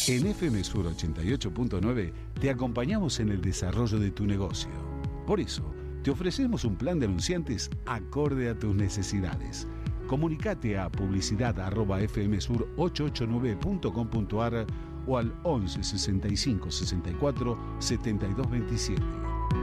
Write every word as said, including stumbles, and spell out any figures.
En F M Sur ochenta y ocho punto nueve te acompañamos en el desarrollo de tu negocio. Por eso, te ofrecemos un plan de anunciantes acorde a tus necesidades. Comunicate a publicidad arroba f m sur ochocientos ochenta y nueve punto com punto a r o al once sesenta y cinco sesenta y cuatro setenta y dos veintisiete.